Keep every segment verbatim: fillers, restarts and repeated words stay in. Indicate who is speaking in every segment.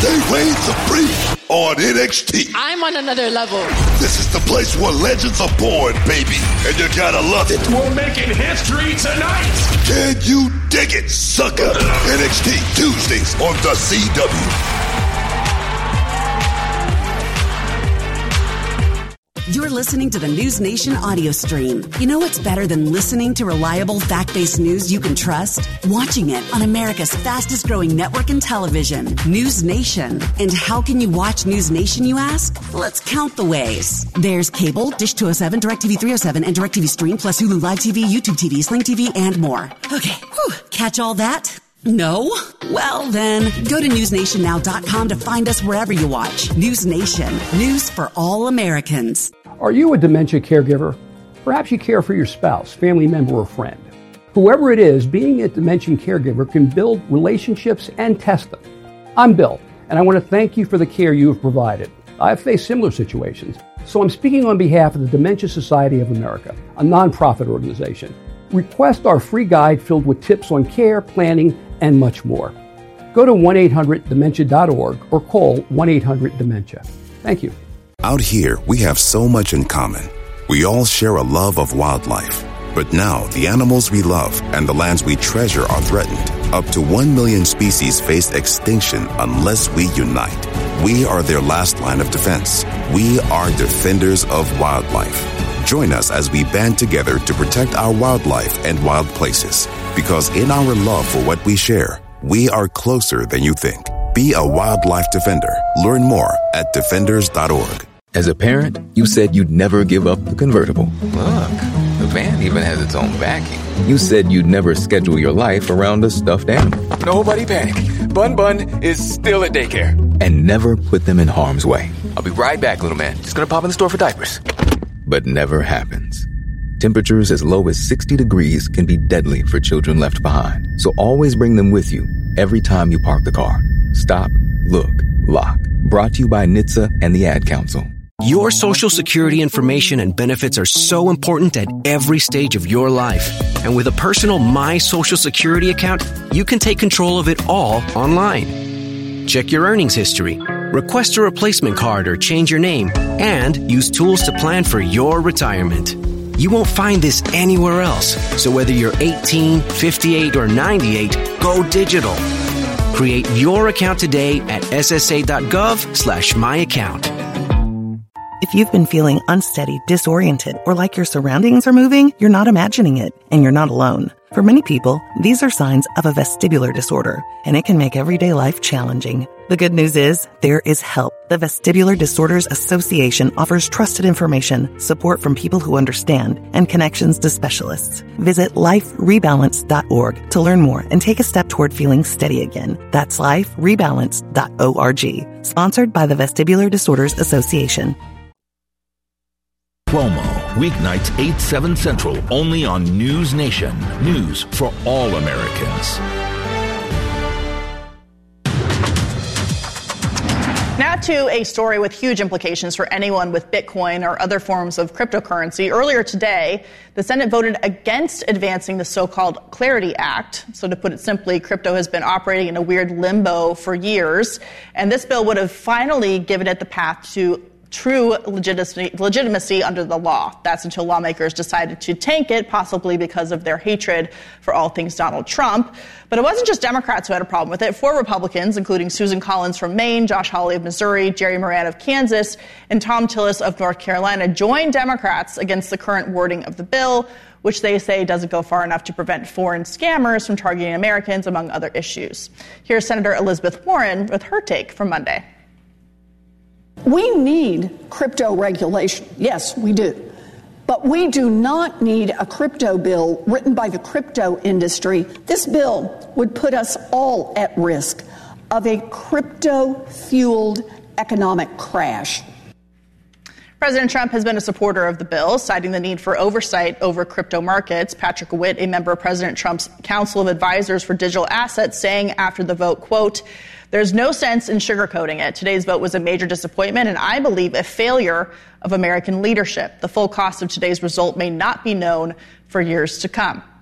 Speaker 1: They reign supreme on N X T.
Speaker 2: I'm on another level.
Speaker 1: This is the place where legends are born, baby. And you gotta love it.
Speaker 3: We're making history tonight.
Speaker 1: Can you dig it, sucker? N X T Tuesdays on the C W.
Speaker 4: You're listening to the News Nation audio stream. You know what's better than listening to reliable, fact-based news you can trust? Watching it on America's fastest-growing network in television, News Nation. And how can you watch News Nation, you ask? Let's count the ways. There's cable, Dish two oh seven, DirecTV three oh seven, and DirecTV Stream, plus Hulu Live T V, YouTube T V, Sling T V, and more. Okay, whew, catch all that? No? Well, then, go to news nation now dot com to find us wherever you watch. News Nation. News for all Americans.
Speaker 5: Are you a dementia caregiver? Perhaps you care for your spouse, family member, or friend. Whoever it is, being a dementia caregiver can build relationships and test them. I'm Bill, and I want to thank you for the care you have provided. I've faced similar situations, so I'm speaking on behalf of the Dementia Society of America, a nonprofit organization. Request our free guide filled with tips on care, planning, and much more. Go to one eight hundred dementia dot org or call one eight hundred dementia. Thank you.
Speaker 6: Out here, we have so much in common. We all share a love of wildlife. But now, the animals we love and the lands we treasure are threatened. Up to one million species face extinction unless we unite. We are their last line of defense. We are defenders of wildlife. Join us as we band together to protect our wildlife and wild places. Because in our love for what we share, we are closer than you think. Be a wildlife defender. Learn more at defenders dot org.
Speaker 7: As a parent, you said you'd never give up the convertible.
Speaker 8: Look, the van even has its own backing.
Speaker 7: You said you'd never schedule your life around a stuffed animal.
Speaker 8: Nobody panic. Bun Bun is still at daycare.
Speaker 7: And never put them in harm's way.
Speaker 8: I'll be right back, little man. Just gonna pop in the store for diapers.
Speaker 7: But never happens. Temperatures as low as sixty degrees can be deadly for children left behind. So always bring them with you every time you park the car. Stop, look, lock. Brought to you by N H T S A and the Ad Council.
Speaker 9: Your Social Security information and benefits are so important at every stage of your life. And with a personal My Social Security account, you can take control of it all online. Check your earnings history, request a replacement card or change your name, and use tools to plan for your retirement. You won't find this anywhere else. So whether you're eighteen, fifty-eight, or ninety-eight, go digital. Create your account today at ssa.gov slash my account.
Speaker 10: If you've been feeling unsteady, disoriented, or like your surroundings are moving, you're not imagining it, and you're not alone. For many people, these are signs of a vestibular disorder, and it can make everyday life challenging. The good news is, there is help. The Vestibular Disorders Association offers trusted information, support from people who understand, and connections to specialists. Visit life rebalance dot org to learn more and take a step toward feeling steady again. That's life rebalance dot org. Sponsored by the Vestibular Disorders Association.
Speaker 11: Cuomo, weeknights eight, seven Central, only on News Nation. News for all Americans.
Speaker 12: Now to a story with huge implications for anyone with Bitcoin or other forms of cryptocurrency. Earlier today, the Senate voted against advancing the so-called Clarity Act. So to put it simply, crypto has been operating in a weird limbo for years, and this bill would have finally given it the path to true legitimacy, legitimacy under the law. That's until lawmakers decided to tank it, possibly because of their hatred for all things Donald Trump. But it wasn't just Democrats who had a problem with it. Four Republicans, including Susan Collins from Maine, Josh Hawley of Missouri, Jerry Moran of Kansas, and Tom Tillis of North Carolina, joined Democrats against the current wording of the bill, which they say doesn't go far enough to prevent foreign scammers from targeting Americans, among other issues. Here's Senator Elizabeth Warren with her take from Monday.
Speaker 13: We need crypto regulation. Yes, we do. But we do not need a crypto bill written by the crypto industry. This bill would put us all at risk of a crypto-fueled economic crash.
Speaker 12: President Trump has been a supporter of the bill, citing the need for oversight over crypto markets. Patrick Witt, a member of President Trump's Council of Advisors for Digital Assets, saying after the vote, quote, "There's no sense in sugarcoating it. Today's vote was a major disappointment and I believe a failure of American leadership. The full cost of today's result may not be known for years to come."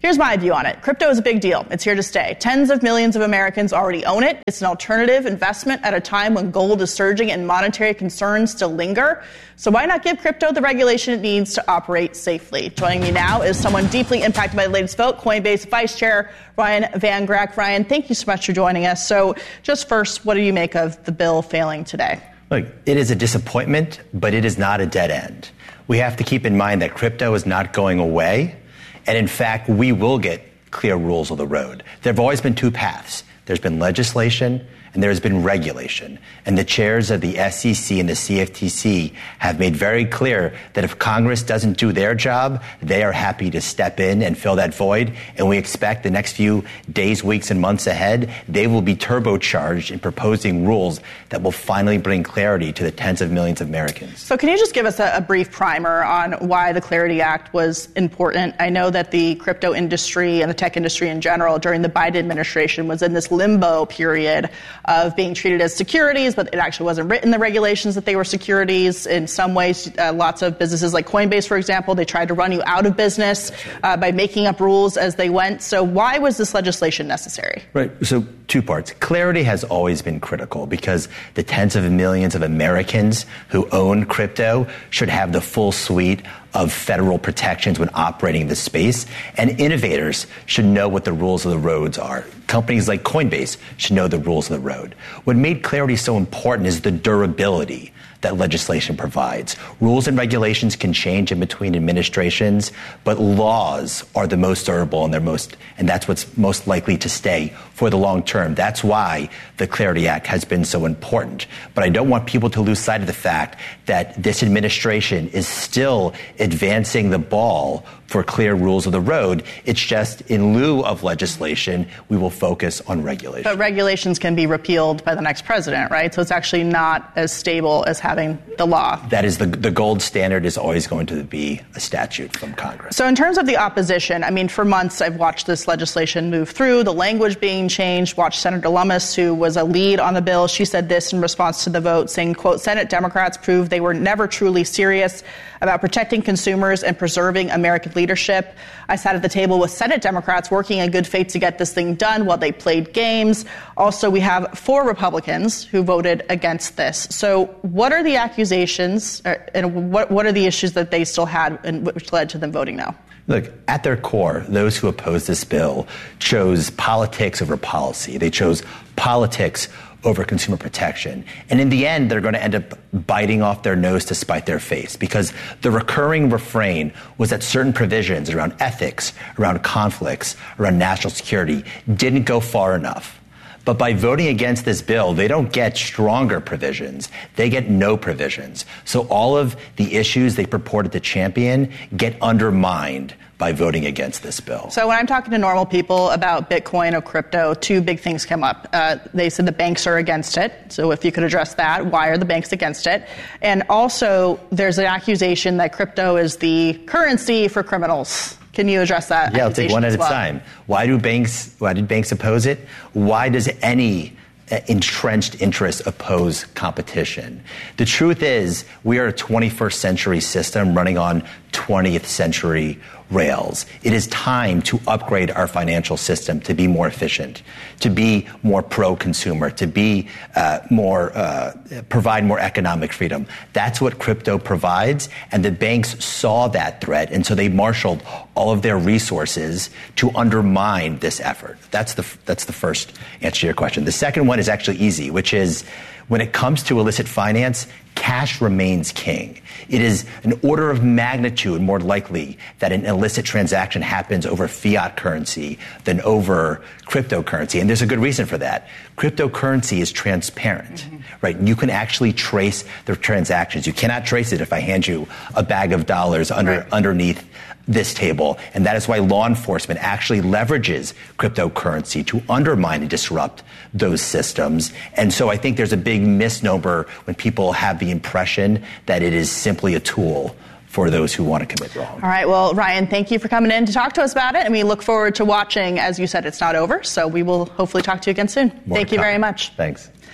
Speaker 12: Here's my view on it. Crypto is a big deal. It's here to stay. Tens of millions of Americans already own it. It's an alternative investment at a time when gold is surging and monetary concerns still linger. So why not give crypto the regulation it needs to operate safely? Joining me now is someone deeply impacted by the latest vote, Coinbase Vice Chair Ryan Van Grack. Ryan, thank you so much for joining us. So just first, what do you make of the bill failing today?
Speaker 2: Look, it is a disappointment, but it is not a dead end. We have to keep in mind that crypto is not going away. And in fact, we will get clear rules of the road. There have always been two paths. There's been legislation and there's been regulation. And the chairs of the S E C and the C F T C have made very clear that if Congress doesn't do their job, they are happy to step in and fill that void. And we expect the next few days, weeks, and months ahead, they will be turbocharged in proposing rules that will finally bring clarity to the tens of millions of Americans.
Speaker 12: So can you just give us a, a brief primer on why the Clarity Act was important? I know that the crypto industry and the tech industry in general during the Biden administration was in this limbo period of being treated as securities, but it actually wasn't written in the regulations that they were securities. In some ways, uh, lots of businesses like Coinbase, for example, they tried to run you out of business uh, by making up rules as they went. So why was this legislation necessary?
Speaker 2: Right. So two parts. Clarity has always been critical because the tens of millions of Americans who own crypto should have the full suite of federal protections when operating the space, and innovators should know what the rules of the roads are. Companies like Coinbase should know the rules of the road. What made Clarity so important is the durability that legislation provides. Rules and regulations can change in between administrations, but laws are the most durable and they're most, and that's what's most likely to stay for the long term. That's why the Clarity Act has been so important. But I don't want people to lose sight of the fact that this administration is still advancing the ball for clear rules of the road. It's just in lieu of legislation, we will focus on regulation.
Speaker 12: But regulations can be repealed by the next president, right? So it's actually not as stable as having the law.
Speaker 2: That is the, the gold standard is always going to be a statute from Congress.
Speaker 12: So in terms of the opposition, I mean, for months I've watched this legislation move through, the language being changed, watched Senator Lummis, who was a lead on the bill. She said this in response to the vote, saying, quote, Senate Democrats proved they were never truly serious about protecting consumers and preserving American leadership. I sat at the table with Senate Democrats working in good faith to get this thing done while they played games. Also, we have four Republicans who voted against this. So what are the accusations and what, what are the issues that they still had and which led to them voting no?
Speaker 2: Look, at their core, those who oppose this bill chose politics over policy. They chose politics over consumer protection. And in the end, they're going to end up biting off their nose to spite their face because the recurring refrain was that certain provisions around ethics, around conflicts, around national security didn't go far enough. But by voting against this bill, they don't get stronger provisions. They get no provisions. So all of the issues they purported to champion get undermined by voting against this bill.
Speaker 12: So when I'm talking to normal people about Bitcoin or crypto, two big things come up. Uh, they said the banks are against it. So if you could address that, why are the banks against it? And also, there's an accusation that crypto is the currency for criminals. Can you address that?
Speaker 2: Yeah, I'll take one at a
Speaker 12: well?
Speaker 2: time. Why do banks, why did banks oppose it? Why does any entrenched interest oppose competition? The truth is, we are a twenty-first century system running on twentieth century rails. It is time to upgrade our financial system to be more efficient, to be more pro-consumer, to be uh, more, uh, provide more economic freedom. That's what crypto provides, and the banks saw that threat, and so they marshaled all of their resources to undermine this effort. That's the that's the first answer to your question. The second one is actually easy, which is when it comes to illicit finance, cash remains king. It is an order of magnitude more likely that an illicit transaction happens over fiat currency than over cryptocurrency. And there's a good reason for that. Cryptocurrency is transparent, mm-hmm. right? You can actually trace the transactions. You cannot trace it if I hand you a bag of dollars under, right. underneath this table. And that is why law enforcement actually leverages cryptocurrency to undermine and disrupt those systems. And so I think there's a big misnomer when people have the impression that it is simply a tool for those who want to commit wrong.
Speaker 12: All right. Well, Ryan, thank you for coming in to talk to us about it. And we look forward to watching. As you said, it's not over. So we will hopefully talk to you again soon.
Speaker 2: More
Speaker 12: thank you
Speaker 2: come.
Speaker 12: very much.
Speaker 2: Thanks.
Speaker 12: All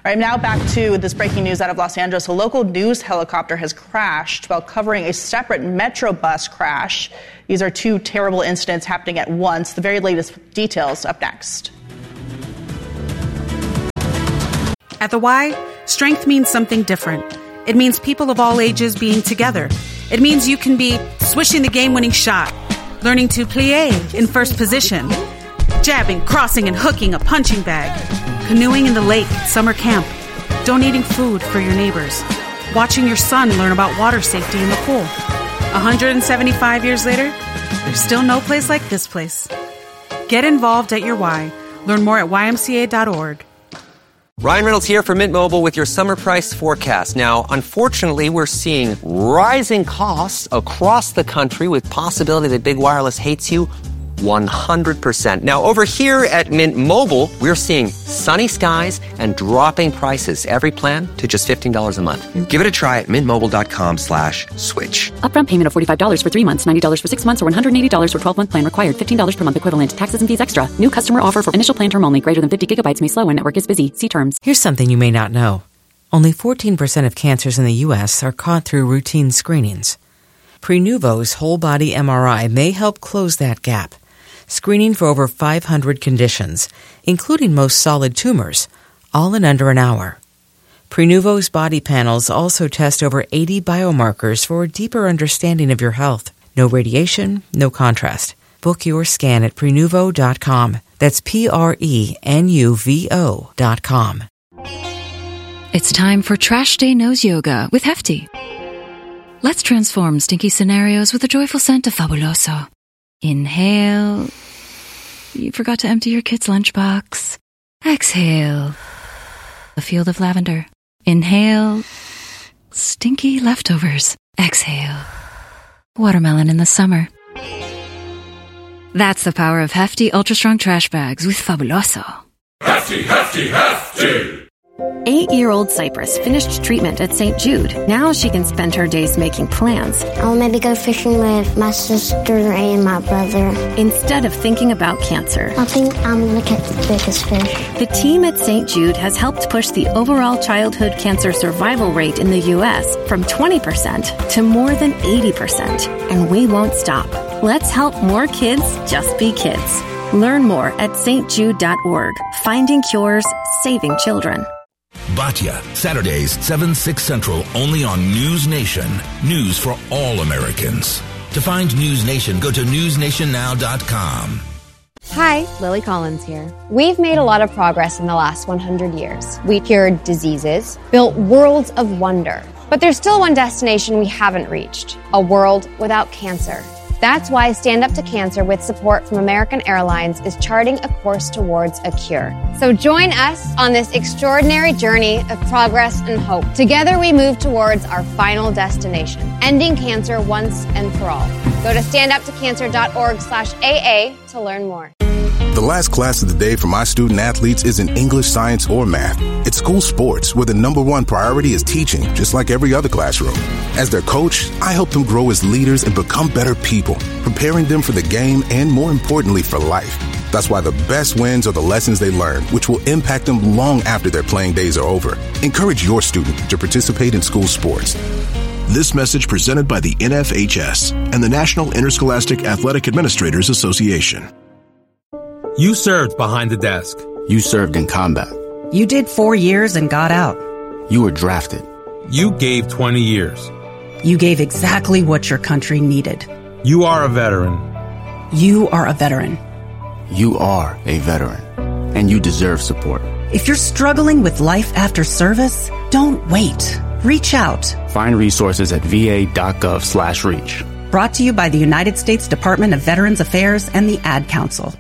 Speaker 12: All right, now back to this breaking news out of Los Angeles. A local news helicopter has crashed while covering a separate Metro bus crash. These are two terrible incidents happening at once. The very latest details up next.
Speaker 14: At the Y, strength means something different. It means people of all ages being together. It means you can be swishing the game-winning shot, learning to plie in first position, jabbing, crossing, and hooking a punching bag, canoeing in the lake at summer camp, donating food for your neighbors, watching your son learn about water safety in the pool. one hundred seventy-five years later, there's still no place like this place. Get involved at your Y. Learn more at Y M C A dot org.
Speaker 15: Ryan Reynolds here for Mint Mobile with your summer price forecast. Now, unfortunately, we're seeing rising costs across the country with possibility that big wireless hates you one hundred percent. Now, over here at Mint Mobile, we're seeing sunny skies and dropping prices. Every plan to just fifteen dollars a month. Give it a try at mintmobile.com slash switch.
Speaker 16: Upfront payment of forty-five dollars for three months, ninety dollars for six months, or one hundred eighty dollars for twelve-month plan required. fifteen dollars per month equivalent. Taxes and fees extra. New customer offer for initial plan term only. Greater than fifty gigabytes may slow when network is busy. See terms.
Speaker 17: Here's something you may not know. Only fourteen percent of cancers in the U S are caught through routine screenings. Prenuvo's whole-body M R I may help close that gap. Screening for over five hundred conditions, including most solid tumors, all in under an hour. Prenuvo's body panels also test over eighty biomarkers for a deeper understanding of your health. No radiation, no contrast. Book your scan at prenuvo dot com. That's P R E N U V O dot com.
Speaker 18: It's time for Trash Day Nose Yoga with Hefty. Let's transform stinky scenarios with the joyful scent of Fabuloso. Inhale. You forgot to empty your kid's lunchbox. Exhale. A field of lavender. Inhale. Stinky leftovers. Exhale. Watermelon in the summer. That's the power of Hefty Ultra Strong Trash Bags with Fabuloso.
Speaker 3: Hefty, hefty, hefty!
Speaker 19: Eight-year-old Cypress finished treatment at Saint Jude. Now she can spend her days making plans.
Speaker 20: I'll maybe go fishing with my sister and my brother.
Speaker 19: Instead of thinking about cancer.
Speaker 20: I think I'm going to catch the biggest fish.
Speaker 19: The team at Saint Jude has helped push the overall childhood cancer survival rate in the U S from twenty percent to more than eighty percent. And we won't stop. Let's help more kids just be kids. Learn more at S T jude dot org. Finding cures, saving children.
Speaker 11: Batya, Saturdays, seven, six Central, only on News Nation. News for all Americans. To find News Nation, go to news nation now dot com.
Speaker 21: Hi, Lily Collins here. We've made a lot of progress in the last one hundred years. We cured diseases, built worlds of wonder. But there's still one destination we haven't reached, a world without cancer. That's why Stand Up to Cancer, with support from American Airlines, is charting a course towards a cure. So join us on this extraordinary journey of progress and hope. Together we move towards our final destination, ending cancer once and for all. Go to stand up to cancer dot org slash A A to learn more.
Speaker 6: The last class of the day for my student athletes isn't English, science, or math. It's school sports, where the number one priority is teaching, just like every other classroom. As their coach, I help them grow as leaders and become better people, preparing them for the game and, more importantly, for life. That's why the best wins are the lessons they learn, which will impact them long after their playing days are over. Encourage your student to participate in school sports.
Speaker 22: This message presented by the N F H S and the National Interscholastic Athletic Administrators Association.
Speaker 23: You served behind the desk.
Speaker 24: You served in combat.
Speaker 25: You did four years and got out.
Speaker 24: You were drafted.
Speaker 23: You gave twenty years.
Speaker 25: You gave exactly what your country needed.
Speaker 23: You are a veteran.
Speaker 25: You are a veteran.
Speaker 24: You are a veteran, and you deserve support.
Speaker 25: If you're struggling with life after service, don't wait. Reach out.
Speaker 24: Find resources at v a dot gov slash reach.
Speaker 25: Brought to you by the United States Department of Veterans Affairs and the Ad Council.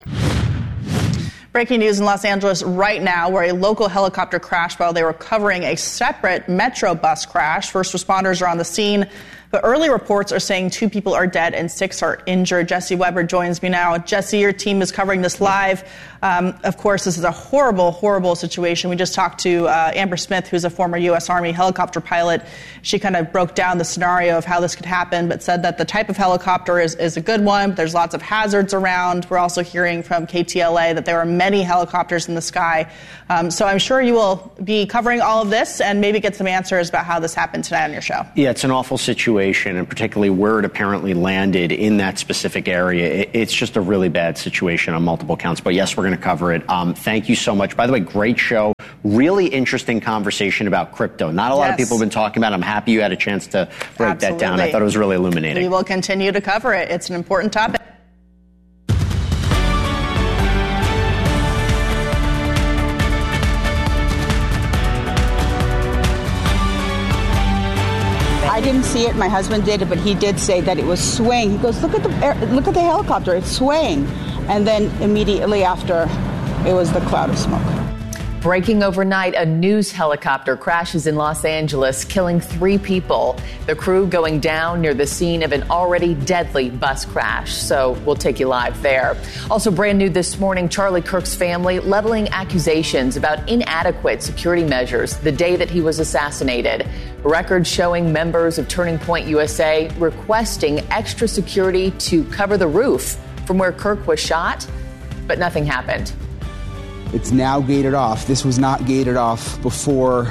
Speaker 12: Breaking news in Los Angeles right now, where a local helicopter crashed while they were covering a separate Metro bus crash. First responders are on the scene. But early reports are saying two people are dead and six are injured. Jesse Weber joins me now. Jesse, your team is covering this live. Um, of course, this is a horrible, horrible situation. We just talked to uh, Amber Smith, who's a former U S Army helicopter pilot. She kind of broke down the scenario of how this could happen, but said that the type of helicopter is, is a good one. But there's lots of hazards around. We're also hearing from K T L A that there are many helicopters in the sky. Um, so I'm sure you will be covering all of this and maybe get some answers about how this happened tonight on your show.
Speaker 1: Yeah, it's an awful situation, and particularly where it apparently landed in that specific area. It's just a really bad situation on multiple counts. But yes, we're going to cover it. Um, thank you so much. By the way, great show. Really interesting conversation about crypto. Not a lot
Speaker 12: Yes.
Speaker 1: of people have been talking about it. I'm happy you had a chance to break
Speaker 12: Absolutely.
Speaker 1: that down. I thought it was really illuminating.
Speaker 12: We will continue to cover it. It's an important topic.
Speaker 4: I didn't see it. My husband did it, but he did say that it was swaying. He goes, "Look at the air, look at the helicopter. It's swaying." And then immediately after, it was the cloud of smoke.
Speaker 5: Breaking overnight, a news helicopter crashes in Los Angeles, killing three people. The crew going down near the scene of an already deadly bus crash. So we'll take you live there. Also brand new this morning, Charlie Kirk's family leveling accusations about inadequate security measures the day that he was assassinated. Records showing members of Turning Point U S A requesting extra security to cover the roof from where Kirk was shot, but nothing happened.
Speaker 7: It's now gated off. This was not gated off before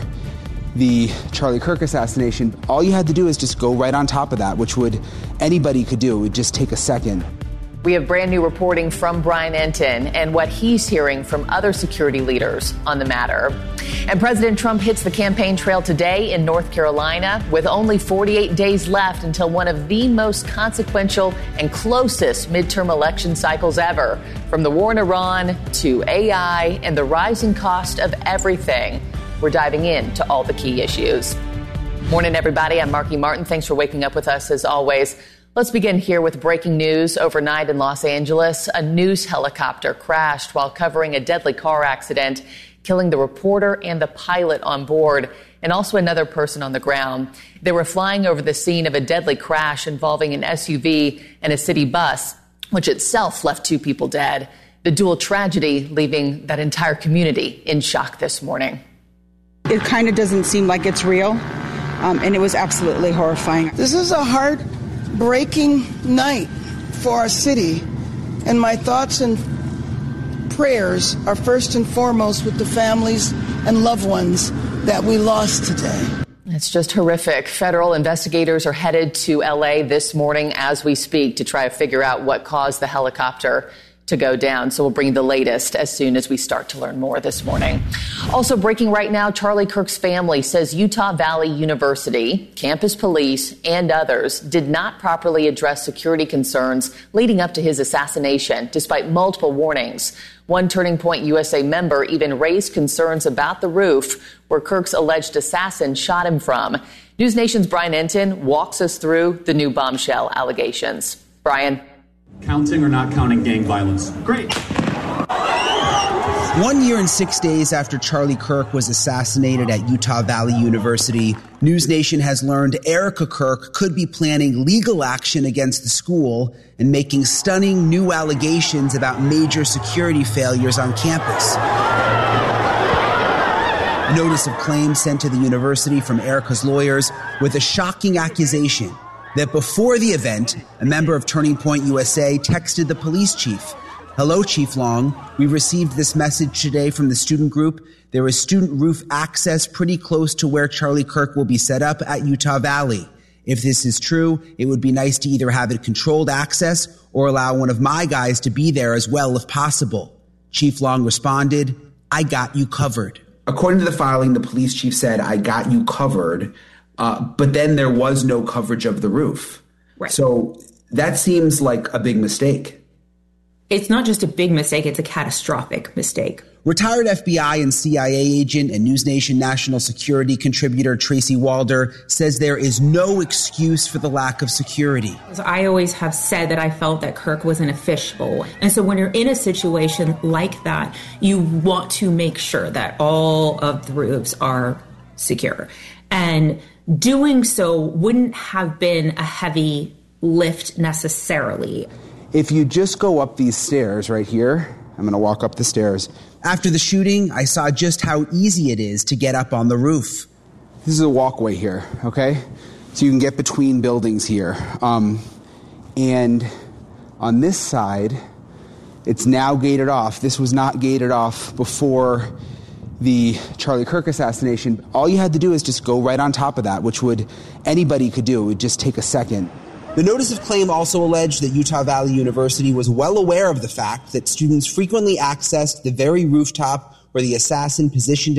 Speaker 7: the Charlie Kirk assassination. All you had to do is just go right on top of that, which would anybody could do. It would just take a second.
Speaker 5: We have brand new reporting from Brian Entin and what he's hearing from other security leaders on the matter. And President Trump hits the campaign trail today in North Carolina with only forty-eight days left until one of the most consequential and closest midterm election cycles ever. From the war in Iran to A I and the rising cost of everything, we're diving into all the key issues. Morning, everybody. I'm Marky Martin. Thanks for waking up with us as always. Let's begin here with breaking news. Overnight in Los Angeles, a news helicopter crashed while covering a deadly car accident, killing the reporter and the pilot on board, and also another person on the ground. They were flying over the scene of a deadly crash involving an S U V and a city bus, which itself left two people dead. The dual tragedy leaving that entire community in shock this morning.
Speaker 4: It kind of doesn't seem like it's real, um, and it was absolutely horrifying.
Speaker 8: This is a heartbreaking night for our city, and my thoughts and prayers are first and foremost with the families and loved ones that we lost today.
Speaker 5: It's just horrific. Federal investigators are headed to L A this morning as we speak to try to figure out what caused the helicopter to go down. So we'll bring you the latest as soon as we start to learn more this morning. Also breaking right now, Charlie Kirk's family says Utah Valley University, campus police, and others did not properly address security concerns leading up to his assassination, despite multiple warnings. One Turning Point U S A member even raised concerns about the roof where Kirk's alleged assassin shot him from. News Nation's Brian Entin walks us through the new bombshell allegations. Brian.
Speaker 26: Counting or not counting gang violence? Great.
Speaker 27: One year and six days after Charlie Kirk was assassinated at Utah Valley University, News Nation has learned Erica Kirk could be planning legal action against the school and making stunning new allegations about major security failures on campus. A notice of claim sent to the university from Erica's lawyers with a shocking accusation that before the event, a member of Turning Point U S A texted the police chief. "Hello, Chief Long. We received this message today from the student group. There is student roof access pretty close to where Charlie Kirk will be set up at Utah Valley. If this is true, it would be nice to either have it controlled access or allow one of my guys to be there as well if possible." Chief Long responded, "I got you covered."
Speaker 28: According to the filing, the police chief said, "I got you covered." Uh, but then there was no coverage of the roof.
Speaker 29: Right.
Speaker 28: So that seems like a big mistake.
Speaker 29: It's not just a big mistake, it's a catastrophic mistake.
Speaker 27: Retired F B I and C I A agent and News Nation national security contributor Tracy Walder says there is no excuse for the lack of security.
Speaker 29: So I always have said that I felt that Kirk was in a fishbowl. And so when you're in a situation like that, you want to make sure that all of the roofs are secure. And doing so wouldn't have been a heavy lift necessarily.
Speaker 7: If you just go up these stairs right here, I'm going to walk up the stairs. After the shooting, I saw just how easy it is to get up on the roof. This is a walkway here, okay? So you can get between buildings here. Um, and on this side, it's now gated off. This was not gated off before the Charlie Kirk assassination. All you had to do is just go right on top of that, which would anybody could do. It would just take a second. The notice of claim also alleged that Utah Valley University was well aware of the fact that students frequently accessed the very rooftop where the assassin positioned